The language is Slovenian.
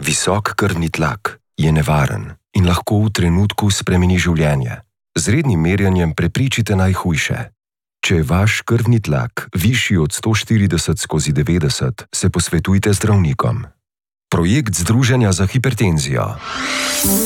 Visok krvni tlak je nevaren in lahko v trenutku spremeni življenje. Z rednim merjenjem preprečite najhujše. Če je vaš krvni tlak višji od 140/90, se posvetujte z zdravnikom. Projekt Združenja za hipertenzijo.